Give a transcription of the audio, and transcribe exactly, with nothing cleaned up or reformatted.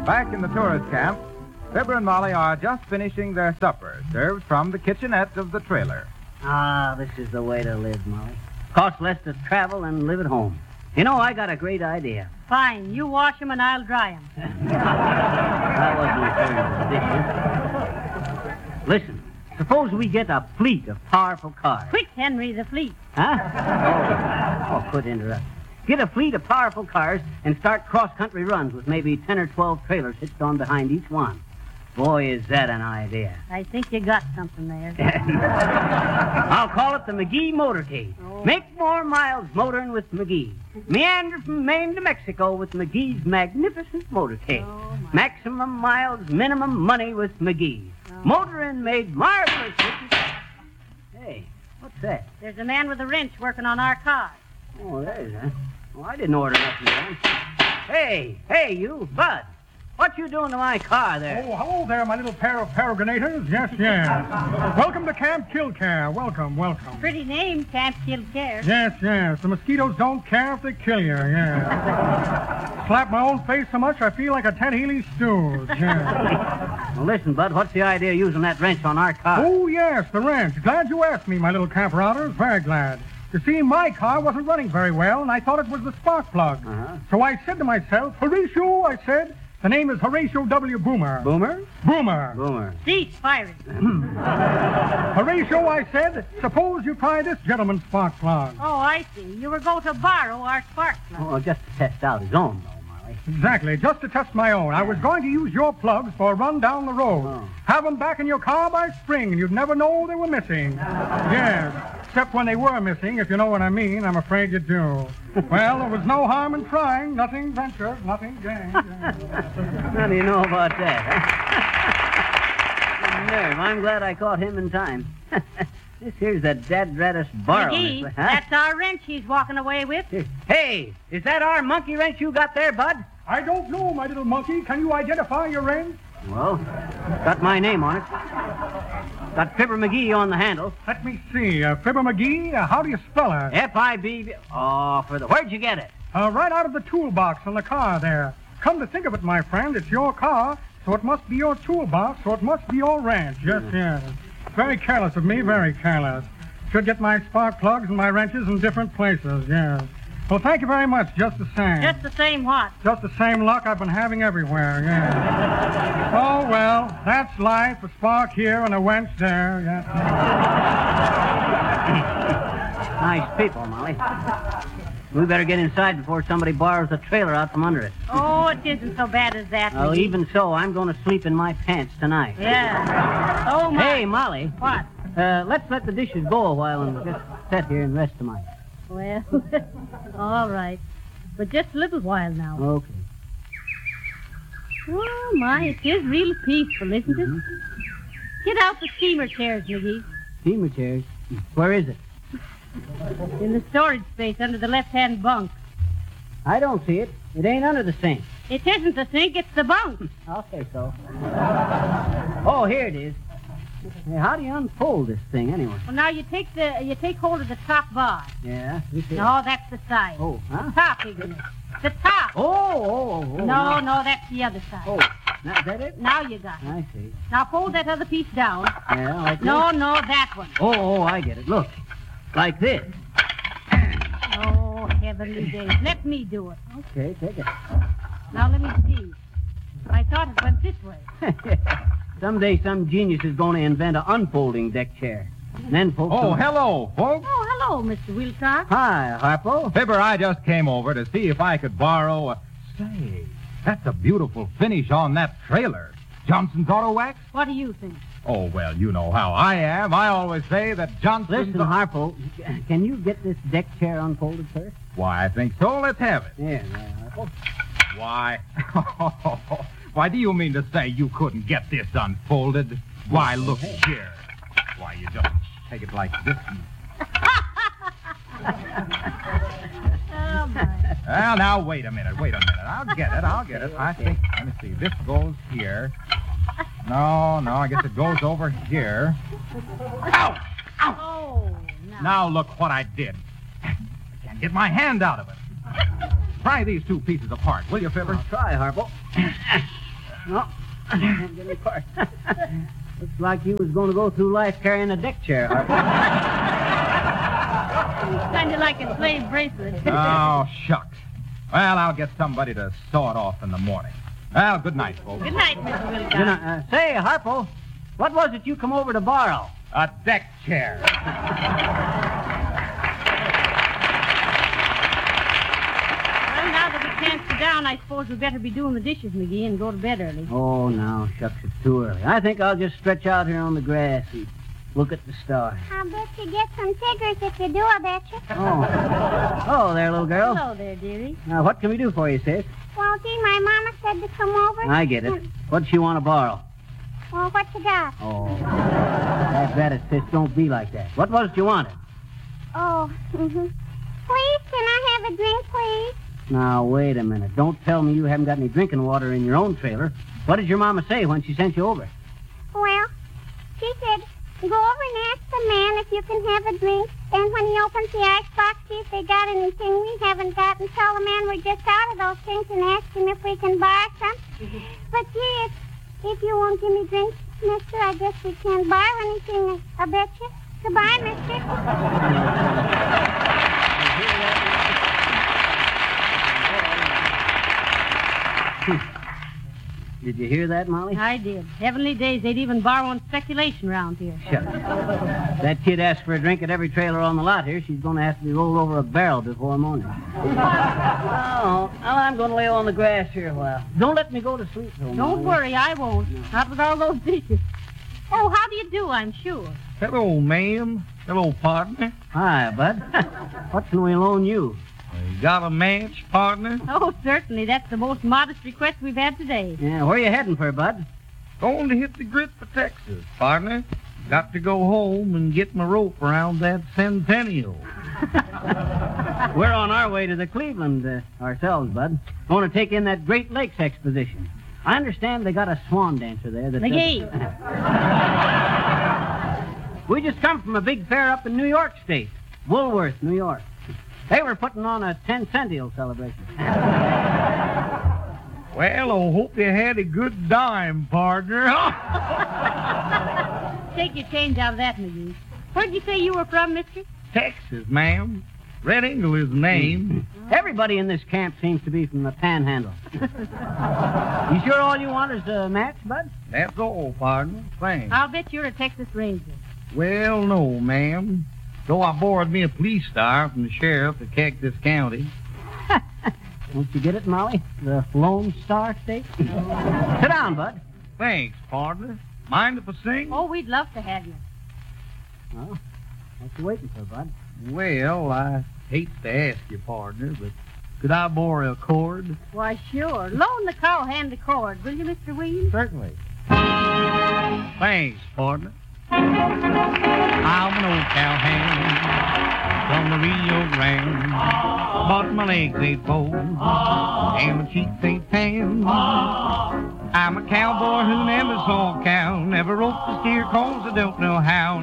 Back in the tourist camp, Fibber and Molly are just finishing their supper, served from the kitchenette of the trailer. Ah, this is the way to live, Molly. Costs less to travel and live at home. You know, I got a great idea. Fine. You wash 'em and I'll dry 'em. I wasn't referring to dishes. Listen, suppose we get a fleet of powerful cars. Quick, Henry, the fleet. Huh? Oh, oh quit interrupting. Get a fleet of powerful cars and start cross-country runs with maybe ten or twelve trailers hitched on behind each one. Boy, is that an idea. I think you got something there. I'll call it the McGee Motorcade. Oh. Make more miles motoring with McGee. Meander from Maine to Mexico with McGee's magnificent motorcade. Oh, maximum miles, minimum money with McGee. Oh. Motoring made marvelous. Hey, what's that? There's a man with a wrench working on our car. Oh, there is, huh? Well, I didn't order nothing down. Hey, hey, you, Bud. What you doing to my car there? Oh, hello there, my little pair of peregrinators. Yes, yes. Welcome to Camp Killcare. Welcome, welcome. Pretty name, Camp Killcare. Yes, yes. The mosquitoes don't care if they kill you, yes. Slap my own face so much I feel like a Ted Healy stooge, yes. Well, listen, Bud, what's the idea of using that wrench on our car? Oh, yes, the wrench. Glad you asked me, my little camp routers. Very glad. You see, my car wasn't running very well, and I thought it was the spark plug. Uh-huh. So I said to myself, Horatio, I said... The name is Horatio W. Boomer. Boomer? Boomer. Boomer. Cease firing. Horatio, I said, suppose you try this gentleman's spark plug. Oh, I see. You were going to borrow our spark plug. Oh, just to test out his own, though, Molly. Exactly, just to test my own. I was going to use your plugs for a run down the road. Oh. Have them back in your car by spring, and you'd never know they were missing. Yes, except when they were missing, if you know what I mean. I'm afraid you do. Well, there was no harm in trying. Nothing ventured, nothing gained. How do you know about that, huh? Nerve. I'm glad I caught him in time. This here's the dad-ratus borrow. McGee, huh? that's our wrench he's walking away with. Hey, is that our monkey wrench you got there, Bud? I don't know, my little monkey. Can you identify your wrench? Well, got my name on it. Got Fibber McGee on the handle. Let me see. Uh, Fibber McGee, uh, how do you spell it? F I B... Oh, for the... Where'd you get it? Uh, right out of the toolbox in the car there. Come to think of it, my friend, it's your car, so it must be your toolbox, so it must be your wrench. Yes, Mm. yes. Very careless of me, very careless. Should get my spark plugs and my wrenches in different places, yes. Well, thank you very much, just the same. Just the same what? Just the same luck I've been having everywhere, yes. Oh, well, that's life, a spark here and a wrench there, yes. Nice people, Molly. We better get inside before somebody borrows the trailer out from under it. Oh, it isn't so bad as that. Oh, McGee. even so, I'm going to sleep in my pants tonight. Yeah. Oh, my. Hey, Molly. What? Uh, let's let the dishes go a while and just sit here and rest tonight. Well, all right. But just a little while now. Okay. Oh, my, it is real peaceful, isn't it? Mm-hmm. Get out the steamer chairs, McGee. Steamer chairs. Where is it? In the storage space under the left-hand bunk. I don't see it. It ain't under the sink. It isn't the sink, it's the bunk. I'll say so. Oh, here it is. Hey, how do you unfold this thing, anyway? Well, now you take the you take hold of the top bar. Yeah, this is... No, that's the side. Oh, huh? The top, isn't it? The top. Oh, oh, oh. No, no, that's the other side. Oh, now, is that it? Now you got it. I see. Now fold that other piece down. Yeah, like No, this? no, that one. Oh, oh, I get it. Look, like this. Oh, heavenly days. Let me do it. Okay, take it. Now let me see. I thought it went this way. Someday some genius is going to invent an unfolding deck chair. And then folks... Oh, will- hello, folks. Oh, hello, Mister Wilcox. Hi, Harpo. Fibber, I just came over to see if I could borrow a... Say, that's a beautiful finish on that trailer. Johnson's Auto Wax? What do you think? Oh, well, you know how I am. I always say that Johnson's... Listen, Harpo, can you get this deck chair unfolded first? Why, I think so. Let's have it. There, there, Harpo. Why? Why, do you mean to say you couldn't get this unfolded? Why, look here. Why, you just take it like this and... Oh, my. Well, now, wait a minute. Wait a minute. I'll get it. I'll get it. I think... Let me see. This goes here. No, no, I guess it goes over here. Ow! Ow! Oh, no. Now look what I did. I can't get my hand out of it. Pry these two pieces apart, will you, Fibber? I'll try, Harpo. No, I can't get it apart. Looks like you was going to go through life carrying a deck chair, Harper. Kind of like a slave bracelet. Oh, shucks. Well, I'll get somebody to saw it off in the morning. Well, good night, folks. Good night, Mister Wilcox. You know, uh, say, Harpo, what was it you come over to borrow? A deck chair. Well, now that we can't sit down, I suppose we better be doing the dishes, McGee, and go to bed early. Oh, now, shucks, it's too early. I think I'll just stretch out here on the grass and look at the stars. I'll bet you get some tigers if you do, I bet you. Oh. Oh, there, little girl. Hello there, dearie. Now, what can we do for you, sis? Well, gee, my mama said to come over. I get it. What'd she want to borrow? Well, what you got? Oh. That's that it, sis. Don't be like that. What was it you wanted? Oh, mm-hmm. Please, can I have a drink, please? Now, wait a minute. Don't tell me you haven't got any drinking water in your own trailer. What did your mama say when she sent you over? Well, she said, go over and ask the man if you can have a drink. And when he opens the icebox, see if they got anything we haven't got. And tell the man we're just out of those things and ask him if we can buy some. But, gee, if, if you won't give me drinks, mister, I guess we can't buy anything, I bet you. Goodbye, mister. Did you hear that, Molly? I did. Heavenly days, they'd even borrow on speculation round here. Shut up. That kid asked for a drink at every trailer on the lot here. She's going to have to be rolled over a barrel before morning. Oh, well, I'm going to lay on the grass here a while. Don't let me go to sleep, though, Don't Molly. worry, I won't. Not with all those dishes. Oh, how do you do, I'm sure. Hello, ma'am. Hello, partner. Hi, bud. What can we loan you? You got a match, partner? Oh, certainly. That's the most modest request we've had today. Yeah, where you heading for, bud? Going to hit the grit for Texas, partner. Got to go home and get my rope around that centennial. We're on our way to the Cleveland uh, ourselves, bud. Going to take in that Great Lakes exposition. I understand they got a swan dancer there. That McGee. We just come from a big fair up in New York State, Woolworth, New York. They were putting on a ten-centennial celebration. Well, I hope you had a good dime, partner. Take your change out of that, McGee. Where'd you say you were from, mister? Texas, ma'am. Red Eagle is the name. Everybody in this camp seems to be from the Panhandle. You sure all you want is a match, bud? That's all, partner. Thanks. I'll bet you're a Texas Ranger. Well, no, ma'am. Though I borrowed me a police star from the sheriff of Cactus County. Don't you get it, Molly? The Lone Star State? Sit down, bud. Thanks, partner. Mind if I sing? Oh, we'd love to have you. Well, what you waiting for, bud? Well, I hate to ask you, partner, but could I borrow a chord? Why, sure. Loan the cowhand the cord, will you, Mister Williams? Certainly. Thanks, partner. I'm an old cowhand from the Rio Grande, but my legs ain't bold and my cheeks ain't tan. I'm a cowboy who never saw a cow, never roped a steer 'cause I don't know how.